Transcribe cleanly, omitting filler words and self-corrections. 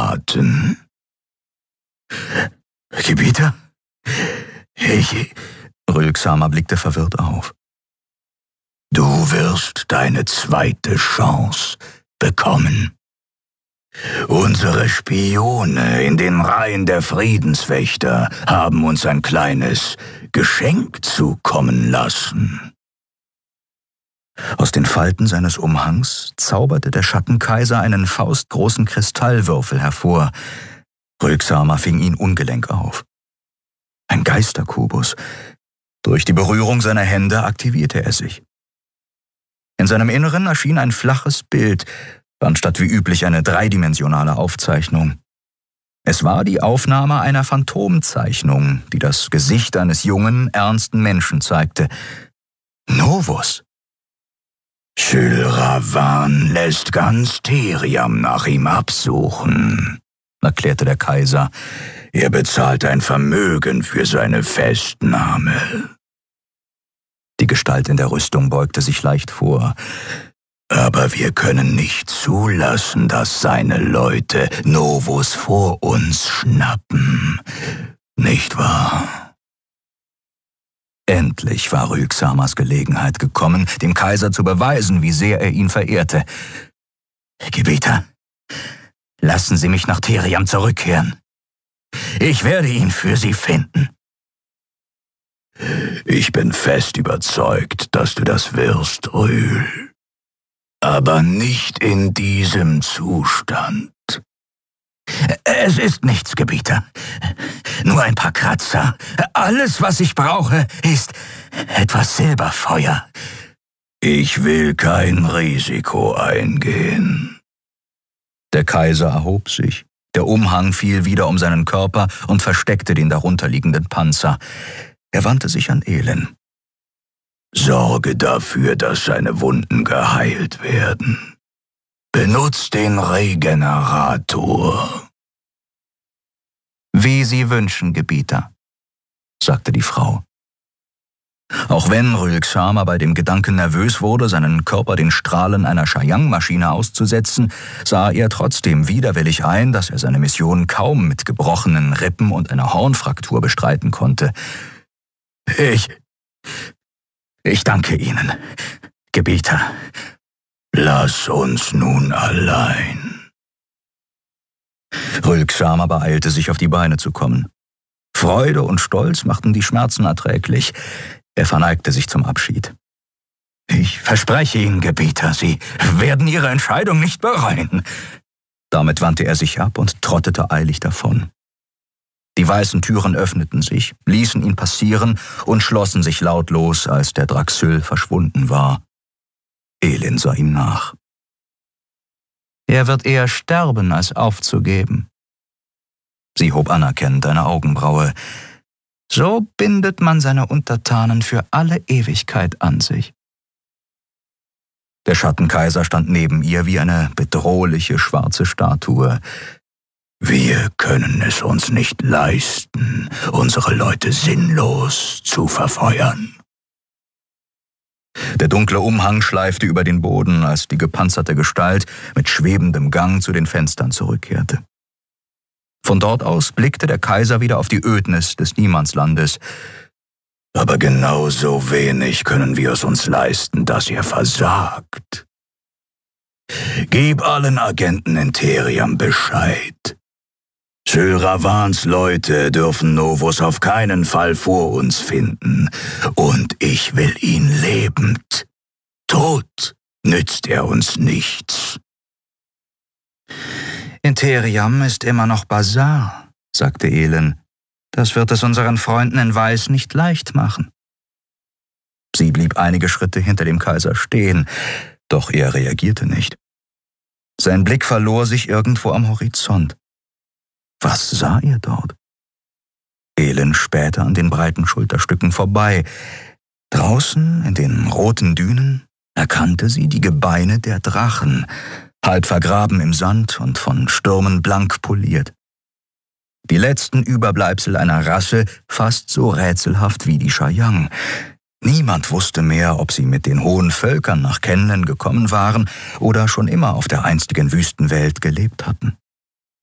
verraten? Gebieter? Rülksama blickte verwirrt auf. Du wirst deine zweite Chance bekommen. Unsere Spione in den Reihen der Friedenswächter haben uns ein kleines Geschenk zukommen lassen. Aus den Falten seines Umhangs zauberte der Schattenkaiser einen faustgroßen Kristallwürfel hervor. Rülksama fing ihn ungelenk auf. Ein Geisterkubus. Durch die Berührung seiner Hände aktivierte er sich. In seinem Inneren erschien ein flaches Bild, anstatt wie üblich eine dreidimensionale Aufzeichnung. Es war die Aufnahme einer Phantomzeichnung, die das Gesicht eines jungen, ernsten Menschen zeigte. Novus. Sylravan lässt ganz Theriam nach ihm absuchen, erklärte der Kaiser. Er bezahlt ein Vermögen für seine Festnahme. Die Gestalt in der Rüstung beugte sich leicht vor. Aber wir können nicht zulassen, dass seine Leute Novus vor uns schnappen. Nicht wahr? Endlich war Rülksamas Gelegenheit gekommen, dem Kaiser zu beweisen, wie sehr er ihn verehrte. Gebieter, lassen Sie mich nach Theriam zurückkehren. Ich werde ihn für Sie finden. Ich bin fest überzeugt, dass du das wirst, Rühl. Aber nicht in diesem Zustand. Es ist nichts, Gebieter. Nur ein paar Kratzer. Alles, was ich brauche, ist etwas Silberfeuer. Ich will kein Risiko eingehen. Der Kaiser erhob sich. Der Umhang fiel wieder um seinen Körper und versteckte den darunterliegenden Panzer. Er wandte sich an Elin. Sorge dafür, dass seine Wunden geheilt werden. Benutzt den Regenerator. Wie Sie wünschen, Gebieter, sagte die Frau. Auch wenn Rülksama bei dem Gedanken nervös wurde, seinen Körper den Strahlen einer Shayang-Maschine auszusetzen, sah er trotzdem widerwillig ein, dass er seine Mission kaum mit gebrochenen Rippen und einer Hornfraktur bestreiten konnte. Ich danke Ihnen, Gebieter. Lass uns nun allein. Rülksama beeilte sich, auf die Beine zu kommen. Freude und Stolz machten die Schmerzen erträglich. Er verneigte sich zum Abschied. Ich verspreche Ihnen, Gebieter, Sie werden Ihre Entscheidung nicht bereuen. Damit wandte er sich ab und trottete eilig davon. Die weißen Türen öffneten sich, ließen ihn passieren und schlossen sich lautlos, als der Draxyl verschwunden war. Elin sah ihm nach. Er wird eher sterben, als aufzugeben. Sie hob anerkennend eine Augenbraue. So bindet man seine Untertanen für alle Ewigkeit an sich. Der Schattenkaiser stand neben ihr wie eine bedrohliche schwarze Statue. Wir können es uns nicht leisten, unsere Leute sinnlos zu verfeuern. Der dunkle Umhang schleifte über den Boden, als die gepanzerte Gestalt mit schwebendem Gang zu den Fenstern zurückkehrte. Von dort aus blickte der Kaiser wieder auf die Ödnis des Niemandslandes. Aber genauso wenig können wir es uns leisten, dass ihr versagt. Gib allen Agenten in Theriam Bescheid. Sylravans Leute dürfen Novus auf keinen Fall vor uns finden, und ich will ihn lebend. Tot nützt er uns nichts. In Theriam ist immer noch Bazar, sagte Elin. Das wird es unseren Freunden in Weiß nicht leicht machen. Sie blieb einige Schritte hinter dem Kaiser stehen, doch er reagierte nicht. Sein Blick verlor sich irgendwo am Horizont. Was sah er dort? Elin spähte an den breiten Schulterstücken vorbei. Draußen, in den roten Dünen, erkannte sie die Gebeine der Drachen, halb vergraben im Sand und von Stürmen blank poliert. Die letzten Überbleibsel einer Rasse, fast so rätselhaft wie die Shayang. Niemand wusste mehr, ob sie mit den hohen Völkern nach Kenlen gekommen waren oder schon immer auf der einstigen Wüstenwelt gelebt hatten.